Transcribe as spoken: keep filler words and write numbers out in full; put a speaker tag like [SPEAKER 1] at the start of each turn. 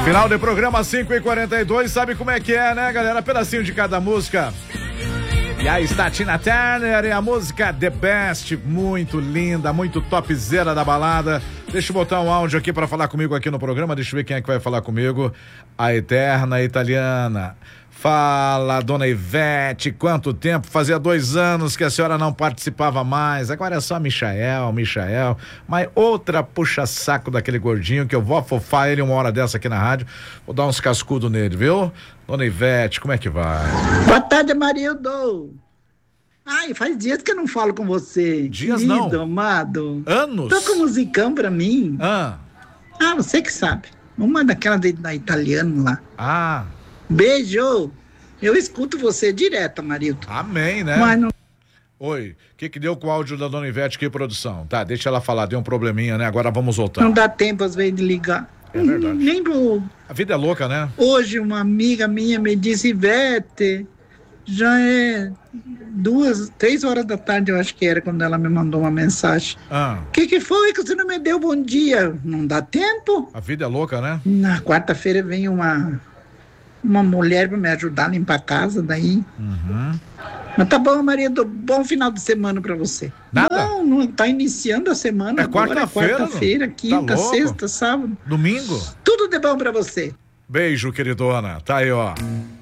[SPEAKER 1] Final de programa cinco e quarenta e dois, sabe como é que é, né, galera? Pedacinho de cada música. E aí está a Tina Turner e a música The Best, muito linda, muito topzera da balada. Deixa eu botar um áudio aqui para falar comigo aqui no programa, deixa eu ver quem é que vai falar comigo. A eterna italiana. Fala, dona Ivete, quanto tempo? Fazia dois anos que a senhora não participava mais, agora é só Michael, Michael, mas outra puxa-saco daquele gordinho que eu vou afofar ele uma hora dessa aqui na rádio, vou dar uns cascudos nele, viu? Dona Ivete, como é que vai?
[SPEAKER 2] Boa tarde, Marildo. Ai, faz dias que eu não falo com você.
[SPEAKER 1] Dias
[SPEAKER 2] querido,
[SPEAKER 1] não?
[SPEAKER 2] amado.
[SPEAKER 1] Anos?
[SPEAKER 2] Toca um musicão pra mim.
[SPEAKER 1] Ah.
[SPEAKER 2] Ah, você que sabe. Uma daquela de, da italiana lá.
[SPEAKER 1] Ah.
[SPEAKER 2] Beijo. Eu escuto você direto, Marildo.
[SPEAKER 1] Amém, né?
[SPEAKER 2] Mas não...
[SPEAKER 1] Oi, o que que deu com o áudio da dona Ivete aqui, produção? Tá, deixa ela falar, deu um probleminha, né? Agora vamos voltar.
[SPEAKER 2] Não dá tempo às vezes de ligar.
[SPEAKER 1] É verdade.
[SPEAKER 2] Nem vou...
[SPEAKER 1] A vida é louca, né?
[SPEAKER 2] Hoje uma amiga minha me disse, Ivete, já é duas, três horas da tarde, eu acho que era, quando ela me mandou uma mensagem.
[SPEAKER 1] Ah.
[SPEAKER 2] O que que foi que você não me deu bom dia? Não dá tempo?
[SPEAKER 1] A vida é louca, né?
[SPEAKER 2] Na quarta-feira vem uma uma mulher para me ajudar a limpar a casa, daí.
[SPEAKER 1] Uhum.
[SPEAKER 2] Mas tá bom, marido, bom final de semana para você.
[SPEAKER 1] Nada?
[SPEAKER 2] Não, não, tá iniciando a semana
[SPEAKER 1] É
[SPEAKER 2] agora,
[SPEAKER 1] quarta-feira,
[SPEAKER 2] quarta-feira, quinta,
[SPEAKER 1] tá louco?
[SPEAKER 2] sexta, sábado.
[SPEAKER 1] Domingo?
[SPEAKER 2] Tudo de bom para você.
[SPEAKER 1] Beijo, queridona. Tá aí, ó.